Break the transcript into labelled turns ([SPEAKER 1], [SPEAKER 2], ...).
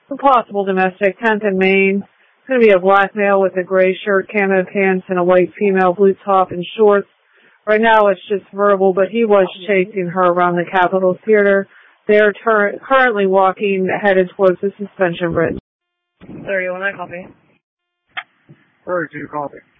[SPEAKER 1] Possible domestic, 10th and Main. It's going to be a black male with a gray shirt, camo pants, and a white female, blue top and shorts. Right now it's just verbal, but he was chasing her around the Capitol Theater. They are currently walking, headed towards the suspension bridge.
[SPEAKER 2] 31, I copy.
[SPEAKER 3] 32, copy.